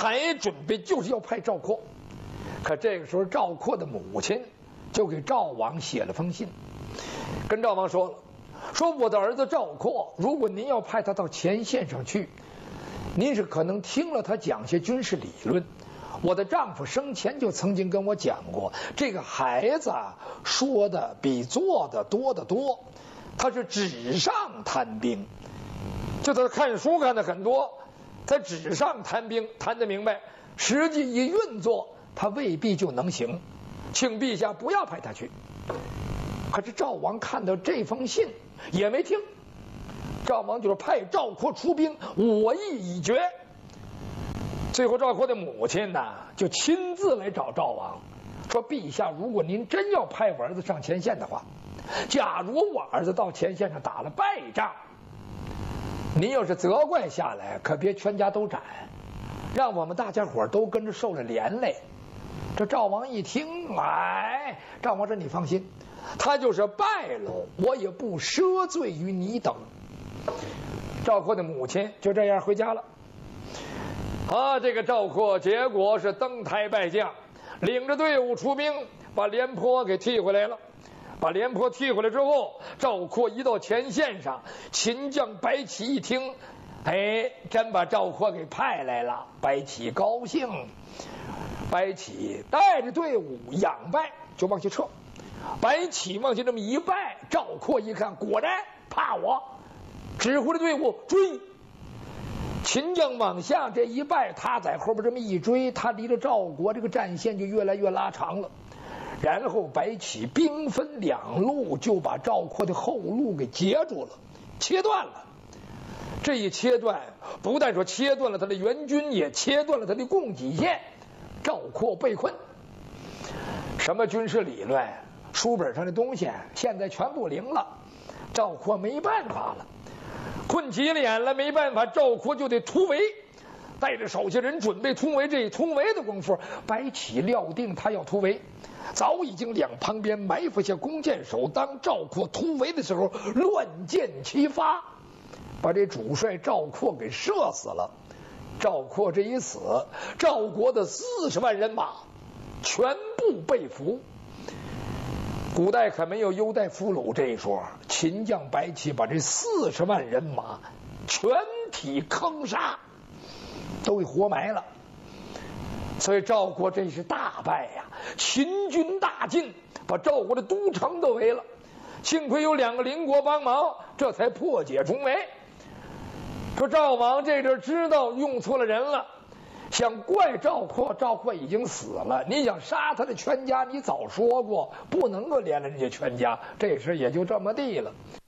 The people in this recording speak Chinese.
还准备就是要派赵括。可这个时候，赵括的母亲就给赵王写了封信，跟赵王说了，说我的儿子赵括，如果您要派他到前线上去，您是可能听了他讲些军事理论。我的丈夫生前就曾经跟我讲过，这个孩子说的比做的多得多，他是纸上谈兵，就他看书看的很多，在纸上谈兵谈得明白，实际一运作他未必就能行，请陛下不要派他去。可是赵王看到这封信也没听，赵王就是派赵括出兵，我意已决。最后赵括的母亲呢，就亲自来找赵王，说陛下，如果您真要派我儿子上前线的话，假如我儿子到前线上打了败仗，您要是责怪下来，可别全家都斩，让我们大家伙都跟着受了连累。这赵王一听，哎，赵王说你放心，他就是败了，我也不赦罪于你等。赵括的母亲就这样回家了。这个赵括结果是登台拜将，领着队伍出兵，把廉颇给替回来了。把廉颇替回来之后，赵括一到前线上，秦将白起一听，真把赵括给派来了。白起高兴，白起带着队伍仰拜就往下撤。白起往下这么一拜，赵括一看，果然怕我，指挥着队伍追。秦将往下这一拜，他在后边这么一追，他离着赵国这个战线就越来越拉长了。然后白起兵分两路，就把赵括的后路给截住了，切断了。这一切断，不但说切断了他的援军，也切断了他的供给线，赵括被困。什么军事理论，书本上的东西现在全部灵了，赵括没办法了，困急了眼了，没办法，赵括就得突围，带着手下人准备突围。这一突围的功夫，白起料定他要突围，早已经两旁边埋伏下弓箭手，当赵括突围的时候，乱箭齐发，把这主帅赵括给射死了。赵括这一死，赵国的40万人马全部被俘。古代可没有优待俘虏这一说，秦将白起把这40万人马全体坑杀，都给活埋了。所以赵国这是大败呀，秦军大进，把赵国的都城都围了。幸亏有2个邻国帮忙，这才破解重围。说赵王这阵知道用错了人了，想怪赵括，赵括已经死了，你想杀他的全家，你早说过不能够连了人家全家，这事也就这么地了。